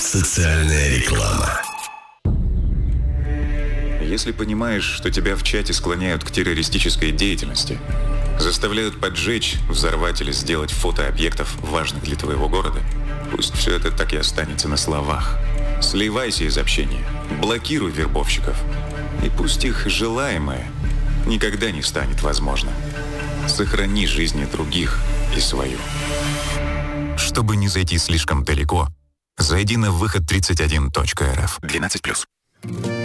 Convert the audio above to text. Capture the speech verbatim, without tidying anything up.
Социальная реклама. Если понимаешь, что тебя в чате склоняют к террористической деятельности, заставляют поджечь, взорвать или сделать фото объектов, важных для твоего города, пусть все это так и останется на словах. Сливайся из общения, блокируй вербовщиков, и пусть их желаемое никогда не станет возможным. Сохрани жизни других и свою. Чтобы не зайти слишком далеко, зайди на выход тридцать один точка эр эф. двенадцать плюс.